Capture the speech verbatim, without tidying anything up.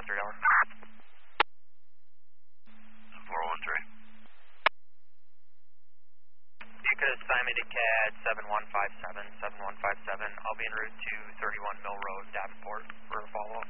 three hour. four one three. You could assign me to C A D seven one five seven, seven one five seven. I'll be en route to thirty-one Mill Road, Davenport, for a follow-up.